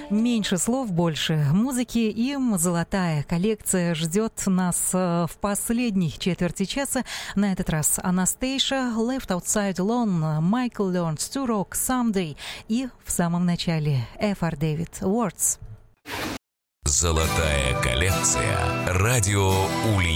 Меньше слов, больше музыки, и золотая коллекция ждет нас в последней четверти часа. На этот раз Anastacia, Left Outside Alone, Michael Learns to Rock Someday и в самом начале F.R. David Words. Золотая коллекция. Радио Ульяновск.